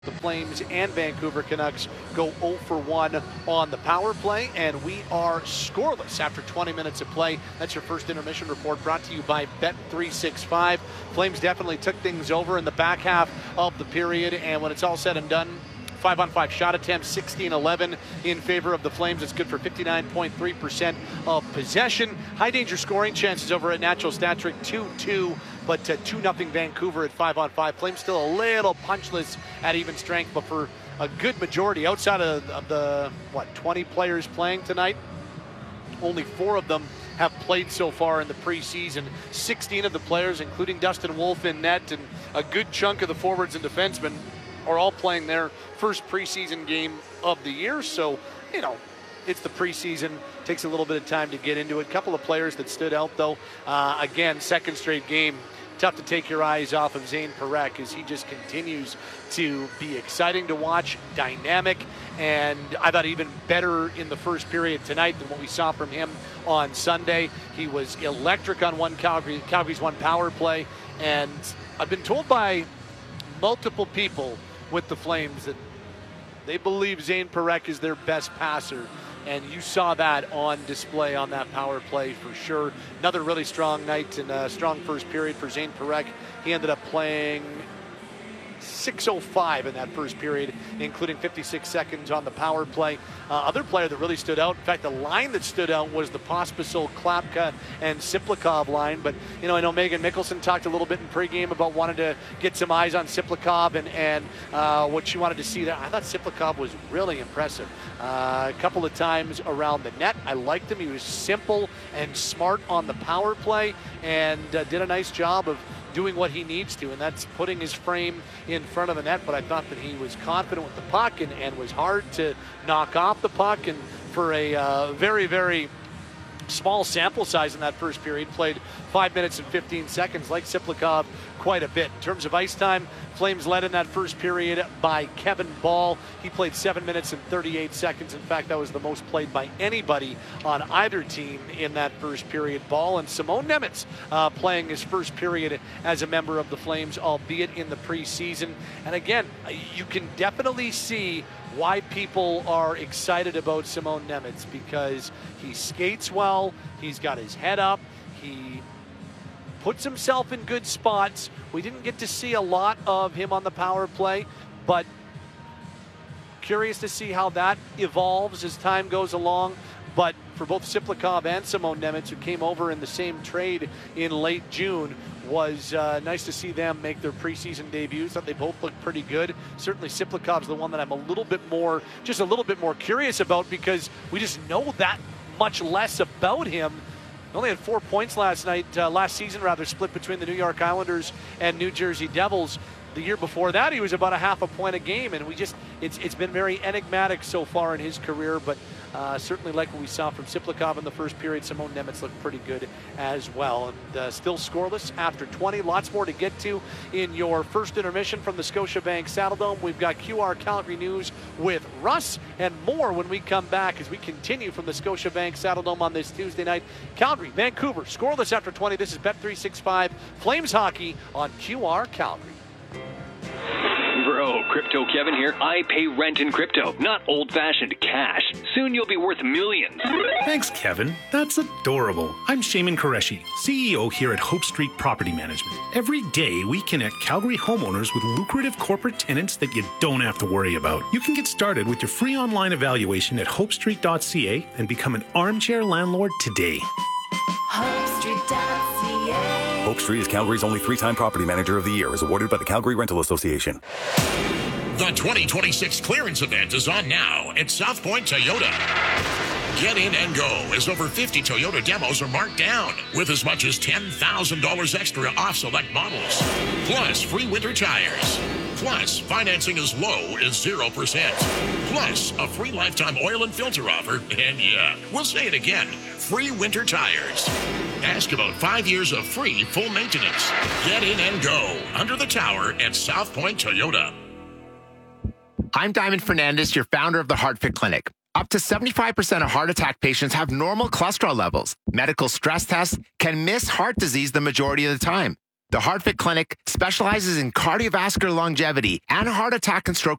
The Flames and Vancouver Canucks go 0 for 1 on the power play, and we are scoreless after 20 minutes of play. That's your first intermission report, brought to you by Bet365. Flames definitely took things over in the back half of the period, and when it's all said and done, 5-on-5 shot attempts, 16-11 in favor of the Flames. It's good for 59.3% of possession. High danger scoring chances over at Natural Stat Trick, 2-2, but 2-0 Vancouver at 5-on-5. Flames still a little punchless at even strength, but for a good majority, outside of the 20 players playing tonight, only 4 of them have played so far in the preseason. 16 of the players, including Dustin Wolf in net, and a good chunk of the forwards and defensemen are all playing their first preseason game of the year. So, it's the preseason. Takes a little bit of time to get into it. A couple of players that stood out, though. Again, second straight game. Tough to take your eyes off of Zane Parekh as he just continues to be exciting to watch, dynamic, and I thought even better in the first period tonight than what we saw from him on Sunday. He was electric on Calgary's one power play, and I've been told by multiple people with the Flames that they believe Zane Parekh is their best passer, and you saw that on display on that power play for sure. Another really strong night and a strong first period for Zane Parekh. He ended up playing 6:05 in that first period, including 56 seconds on the power play. Other player that really stood out, in fact, the line that stood out was the Pospisil, Klapka, and Siplikov line. But, I know Megan Mickelson talked a little bit in pregame about wanting to get some eyes on Siplikov and what she wanted to see there. I thought Siplikov was really impressive. A couple of times around the net. I liked him. He was simple and smart on the power play and did a nice job of doing what he needs to, and that's putting his frame in front of the net. But I thought that he was confident with the puck and was hard to knock off the puck. And for a very, very small sample size in that first period, played 5 minutes and 15 seconds, like Siplikov quite a bit. In terms of ice time, Flames led in that first period by Kevin Ball. He played 7 minutes and 38 seconds. In fact, that was the most played by anybody on either team in that first period. Ball and Simon Nemec playing his first period as a member of the Flames, albeit in the preseason. And again, you can definitely see why people are excited about Simon Nemec, because he skates well, he's got his head up, he puts himself in good spots. We didn't get to see a lot of him on the power play, but curious to see how that evolves as time goes along. But for both Siplikov and Simon Nemec, who came over in the same trade in late June, was nice to see them make their preseason debuts. Thought they both looked pretty good. Certainly Siplikov's the one that I'm a little bit more curious about, because we just know that much less about him. He only had 4 points last season, split between the New York Islanders and New Jersey Devils. The year before that, he was about a half a point a game, and it's been very enigmatic so far in his career, but certainly like what we saw from Siplikov in the first period. Simon Nemec looked pretty good as well. And still scoreless after 20. Lots more to get to in your first intermission from the Scotiabank Saddledome. We've got QR Calgary News with Russ and more when we come back as we continue from the Scotiabank Saddledome on this Tuesday night. Calgary, Vancouver, scoreless after 20. This is Bet365 Flames Hockey on QR Calgary. Bro, Crypto Kevin here. I pay rent in crypto, not old-fashioned cash. Soon you'll be worth millions. Thanks, Kevin. That's adorable. I'm Shaman Qureshi, CEO here at Hope Street Property Management. Every day, we connect Calgary homeowners with lucrative corporate tenants that you don't have to worry about. You can get started with your free online evaluation at hopestreet.ca and become an armchair landlord today. HopeStreet.ca. Hope Street is Calgary's only 3-time property manager of the year, as awarded by the Calgary Rental Association. The 2026 clearance event is on now at South Point Toyota. Get in and go as over 50 Toyota demos are marked down with as much as $10,000 extra off select models. Plus free winter tires. Plus financing as low as 0%. Plus a free lifetime oil and filter offer. And yeah, we'll say it again, free winter tires. Ask about 5 years of free full maintenance. Get in and go under the tower at South Point Toyota. I'm Diamond Fernandez, your founder of the HeartFit Clinic. Up to 75% of heart attack patients have normal cholesterol levels. Medical stress tests can miss heart disease the majority of the time. The HeartFit Clinic specializes in cardiovascular longevity and heart attack and stroke